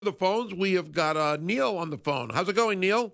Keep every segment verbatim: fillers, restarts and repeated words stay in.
The phones. We have got uh, Neil on the phone. How's it going, Neil?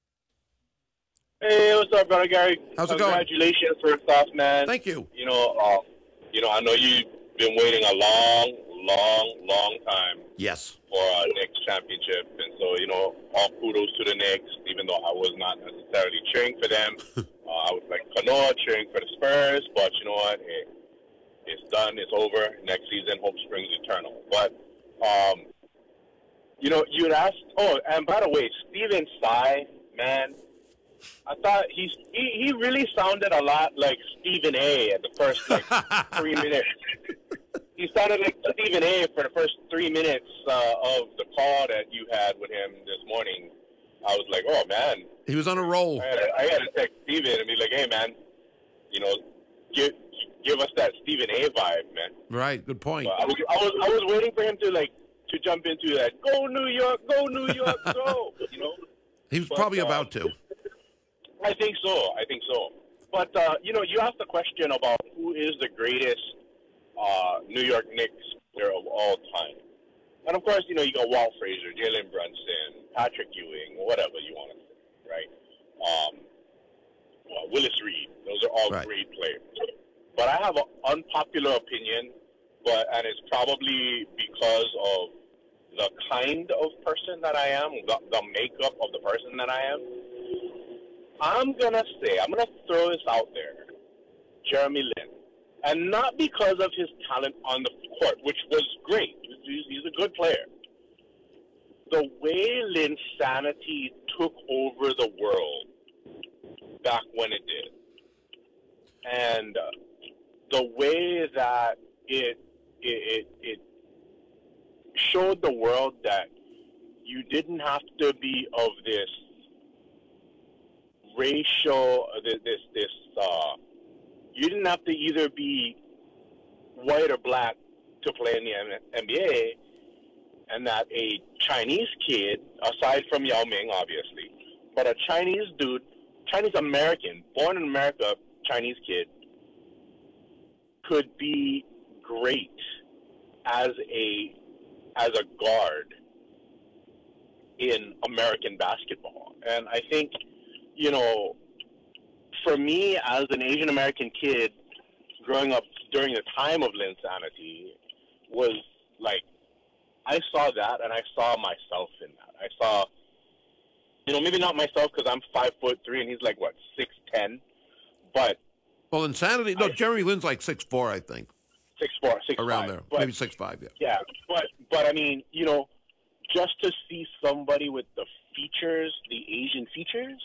Hey, what's up, brother Gary? How's it going? Congratulations, first off, man. Thank you. You know, uh, you know, I know you've been waiting a long, long, long time. Yes. For a Knicks championship, and so you know, all kudos to the Knicks. Even though I was not necessarily cheering for them, uh, I was like Kanoa cheering for the Spurs. But you know what? It, it's done. It's over. Next season, hope springs eternal. But um. You know, you had asked. Oh, and by the way, Steven Tsai, man, I thought he's he, he really sounded a lot like Stephen A. at the first like three minutes. He sounded like Stephen A. for the first three minutes uh, of the call that you had with him this morning. I was like, oh man, he was on a roll. I had to, I had to text Steven and be like, hey man, you know, give give us that Stephen A. vibe, man. Right. Good point. But I was I was I was waiting for him to like. to jump into that, go New York, go New York, go, you know. He was but, probably uh, about to. I think so, I think so. But, uh, you know, you asked the question about who is the greatest uh, New York Knicks player of all time. And, of course, you know, you got Walt Frazier, Jalen Brunson, Patrick Ewing, whatever you want to say, right? Um, well, Willis Reed, those are all right. great players. But I have an unpopular opinion. But and it's probably because of the kind of person that I am, the, the makeup of the person that I am. I'm gonna say, I'm gonna throw this out there, Jeremy Lin, and not because of his talent on the court, which was great. He's, he's a good player. The way Linsanity took over the world back when it did, and uh, the way that it It, it it showed the world that you didn't have to be of this racial, this this, this uh, you didn't have to either be white or black to play in the N B A, and that a Chinese kid, aside from Yao Ming, obviously, but a Chinese dude, Chinese American, born in America, Chinese kid, could be great as a as a guard in American basketball. And I think, you know, for me as an Asian American kid growing up during the time of Linsanity was like, I saw that and I saw myself in that. I saw, you know, maybe not myself because I'm five foot three and he's like, what, six ten? But well, Insanity, no, I, Jeremy Lin's like six four, I think. Six four, six around five. there, but, maybe six five. Yeah. Yeah, but but I mean, you know, just to see somebody with the features, the Asian features,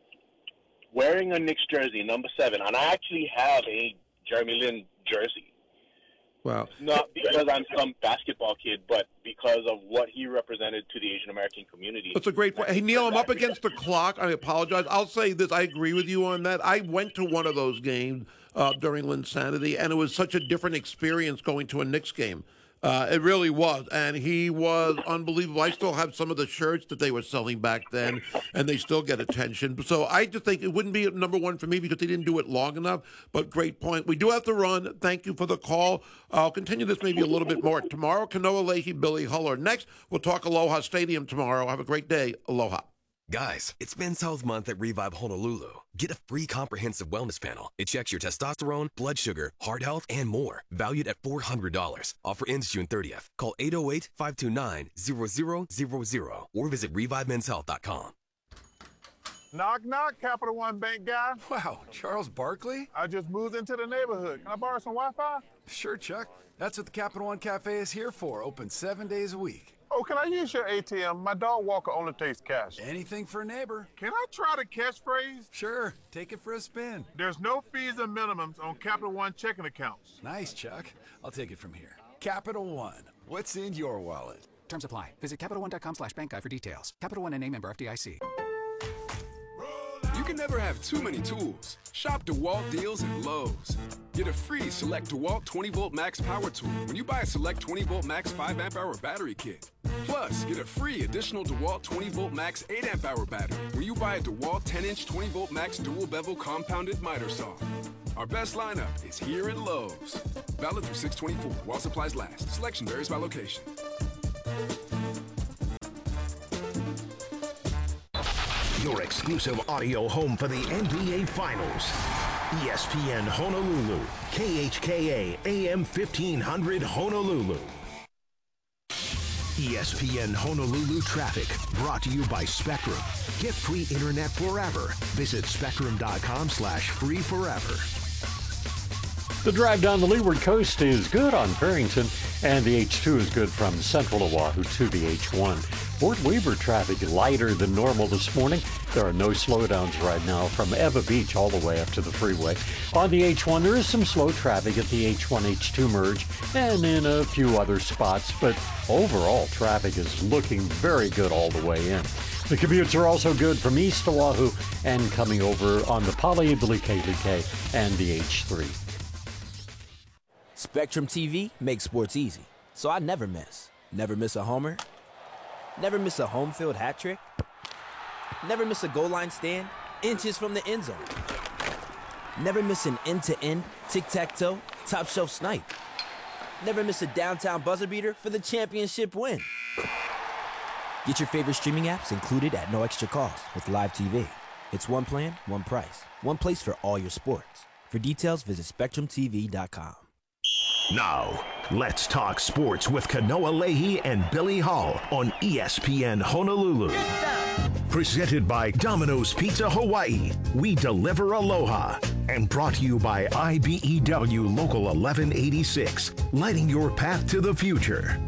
wearing a Knicks jersey, number seven, and I actually have a Jeremy Lin jersey. Wow. Not because I'm some basketball kid, but because of what he represented to the Asian American community. That's a great point. Hey, Neil, I'm up against the clock. I apologize. I'll say this. I agree with you on that. I went to one of those games uh, during Linsanity, and it was such a different experience going to a Knicks game. Uh, it really was, and he was unbelievable. I still have some of the shirts that they were selling back then, and they still get attention. So I just think it wouldn't be number one for me because they didn't do it long enough, but great point. We do have to run. Thank you for the call. I'll continue this maybe a little bit more tomorrow. Kanoa Leahy, Billy Huller. Next, we'll talk Aloha Stadium tomorrow. Have a great day. Aloha. Guys, it's Men's Health Month at Revive Honolulu. Get a free comprehensive wellness panel. It checks your testosterone, blood sugar, heart health, and more. Valued at four hundred dollars. Offer ends June thirtieth. Call eight oh eight, five two nine, zero zero zero zero or visit revive men's health dot com. Knock, knock, Capital One Bank guy. Wow, Charles Barkley? I just moved into the neighborhood. Can I borrow some Wi-Fi? Sure, Chuck. That's what the Capital One Cafe is here for. Open seven days a week. Oh, can I use your A T M? My dog walker only takes cash. Anything for a neighbor. Can I try the catchphrase? Sure. Take it for a spin. There's no fees and minimums on Capital One checking accounts. Nice, Chuck. I'll take it from here. Capital One. What's in your wallet? Terms apply. Visit Capital One dot com slash bank guide for details. Capital One N A member F D I C. You can never have too many tools. Shop DeWalt deals at Lowe's. Get a free Select DeWalt twenty volt Max Power Tool when you buy a Select twenty volt Max five amp hour battery kit. Plus, get a free additional DeWalt twenty volt Max eight amp hour battery when you buy a DeWalt ten inch twenty volt Max dual bevel compounded miter saw. Our best lineup is here at Lowe's. Valid through six twenty-four while supplies last. Selection varies by location. your exclusive audio home for the N B A Finals. E S P N Honolulu, K H K A A M fifteen hundred Honolulu. E S P N Honolulu traffic brought to you by Spectrum. Get free internet forever. Visit spectrum.com slash free forever. The drive down the leeward coast is good on Farrington, and the H two is good from Central Oahu to the H one. Fort Weaver traffic lighter than normal this morning. There are no slowdowns right now from Eva Beach all the way up to the freeway. On the H one, there is some slow traffic at the H one H two merge and in a few other spots, but overall traffic is looking very good all the way in. The commutes are also good from East Oahu and coming over on the Pali'Ilika'Ilike and the H three. Spectrum T V makes sports easy, so I never miss. Never miss a homer. Never miss a home field hat trick. Never miss a goal line stand inches from the end zone. Never miss an end-to-end, tic-tac-toe, top-shelf snipe. Never miss a downtown buzzer beater for the championship win. Get your favorite streaming apps included at no extra cost with Live T V. It's one plan, one price, one place for all your sports. For details, visit spectrum t v dot com. Now, let's talk sports with Kanoa Leahy and Billy Hall on E S P N Honolulu. Presented by Domino's Pizza Hawaii. We deliver aloha. And brought to you by I B E W Local eleven eighty-six. Lighting your path to the future.